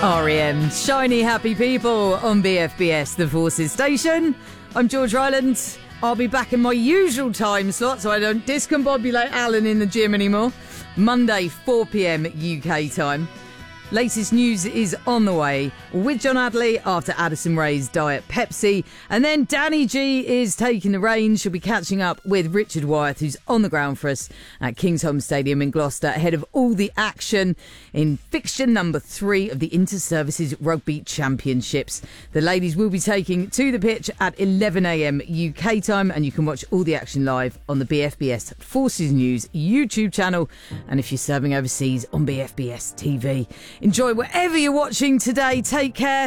REM, Shiny Happy People on BFBS, the Forces Station. I'm George Ryland. I'll be back in my usual time slot so I don't discombobulate Alan in the gym anymore. Monday, 4 p.m. UK time. Latest news is on the way with John Adley after Addison Rae's Diet Pepsi. And then Danny G is taking the reins. She'll be catching up with Richard Wyeth, who's on the ground for us at Kingsholm Stadium in Gloucester, ahead of all the action in fixture number 3 of the Inter-Services Rugby Championships. The ladies will be taking to the pitch at 11 a.m. UK time, and you can watch all the action live on the BFBS Forces News YouTube channel, and if you're serving overseas, on BFBS TV. Enjoy wherever you're watching today. Take care.